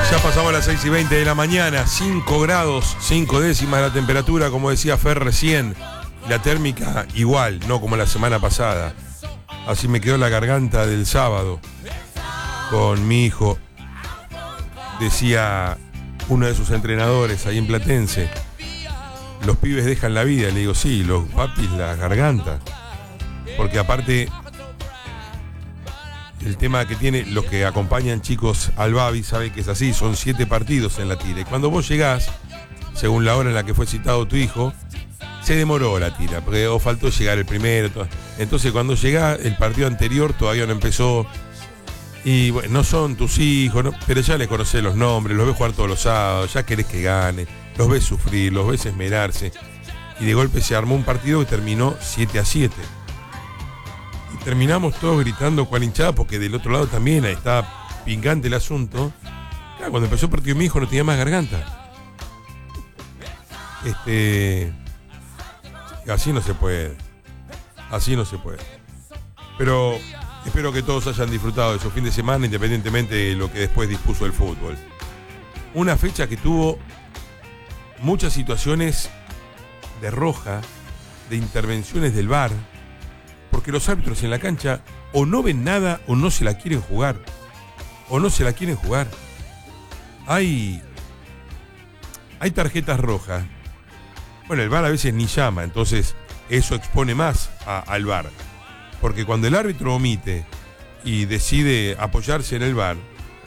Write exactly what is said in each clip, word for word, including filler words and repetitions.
Ya pasamos a las seis y veinte de la mañana, cinco grados, cinco décimas la temperatura, como decía Fer recién. La térmica igual, no como la semana pasada. Así me quedó la garganta del sábado con mi hijo. Decía uno de sus entrenadores ahí en Platense, los pibes dejan la vida. Le digo, sí, los papis la garganta. Porque aparte, el tema que tiene, los que acompañan chicos al Babi saben que es así, son siete partidos en la tira. Y cuando vos llegás, según la hora en la que fue citado tu hijo, se demoró la tira, porque o faltó llegar el primero. Todo. Entonces cuando llegás, el partido anterior todavía no empezó. Y bueno, no son tus hijos, ¿no? Pero ya les conocés los nombres, los ves jugar todos los sábados, ya querés que gane, los ves sufrir, los ves esmerarse. Y de golpe se armó un partido que terminó siete a siete. Y terminamos todos gritando cual hinchada, porque del otro lado también estaba pingante el asunto. Claro, cuando empezó el partido mi hijo no tenía más garganta. Este... Así no se puede. Así no se puede. Pero espero que todos hayan disfrutado de su fin de semana, independientemente de lo que después dispuso el fútbol. Una fecha que tuvo muchas situaciones de roja, de intervenciones del V A R, porque los árbitros en la cancha o no ven nada o no se la quieren jugar. O no se la quieren jugar. Hay, hay tarjetas rojas. Bueno, el V A R a veces ni llama, entonces eso expone más a, al V A R. Porque cuando el árbitro omite y decide apoyarse en el V A R,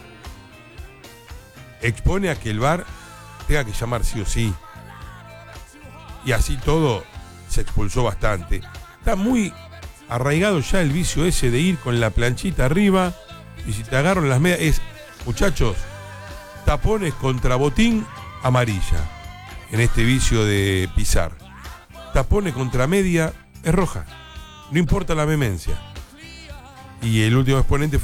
expone a que el V A R tenga que llamar sí o sí. Y así todo se expulsó bastante. Está muy arraigado ya el vicio ese de ir con la planchita arriba y si te agarran las medias es, muchachos, tapones contra botín, amarilla. En este vicio de pisar. Tapones contra media es roja. No importa la vehemencia. Y el último exponente fue